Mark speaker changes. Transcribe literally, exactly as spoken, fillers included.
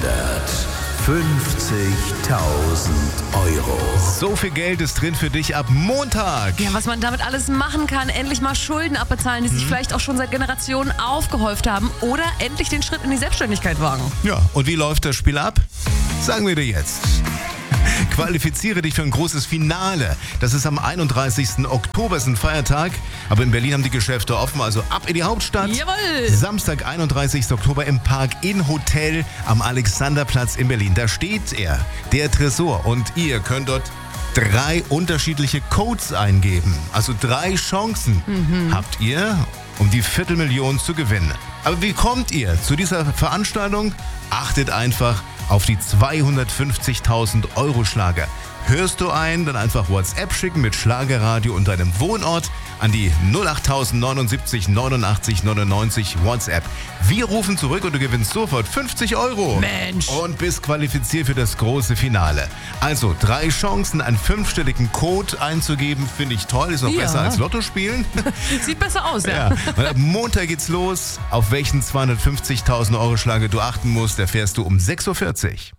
Speaker 1: Euro.
Speaker 2: So viel Geld ist drin für dich ab Montag.
Speaker 3: Ja, was man damit alles machen kann. Endlich mal Schulden abbezahlen, die sich
Speaker 2: Mhm.
Speaker 3: vielleicht auch schon seit Generationen aufgehäuft haben. Oder endlich den Schritt in die Selbstständigkeit wagen.
Speaker 2: Ja, und wie läuft das Spiel ab? Sagen wir dir jetzt. Qualifiziere dich für ein großes Finale. Das ist am einunddreißigsten Oktober, ist ein Feiertag. Aber in Berlin haben die Geschäfte offen, also ab in die Hauptstadt.
Speaker 3: Jawohl!
Speaker 2: Samstag, einunddreißigsten Oktober im Park in Hotel am Alexanderplatz in Berlin. Da steht er, der Tresor. Und ihr könnt dort drei unterschiedliche Codes eingeben. Also drei Chancen
Speaker 3: Mhm.
Speaker 2: habt ihr, um die Viertelmillion zu gewinnen. Aber wie kommt ihr zu dieser Veranstaltung? Achtet einfach auf die zweihundertfünfzigtausend Euro Schlager. Hörst du ein, dann einfach WhatsApp schicken mit Schlagerradio und deinem Wohnort an die null acht neunundsiebzig neunundachtzig neunundneunzig WhatsApp. Wir rufen zurück und du gewinnst sofort fünfzig Euro.
Speaker 3: Mensch.
Speaker 2: Und bist qualifiziert für das große Finale. Also drei Chancen, einen fünfstelligen Code einzugeben, finde ich toll. Ist noch
Speaker 3: Ja.
Speaker 2: besser als Lotto spielen.
Speaker 3: Sieht besser aus, ja.
Speaker 2: Ja. Und ab Montag geht's los. Auf welchen zweihundertfünfzigtausend Euro Schlager du achten musst, erfährst du um sechs Uhr vierzig.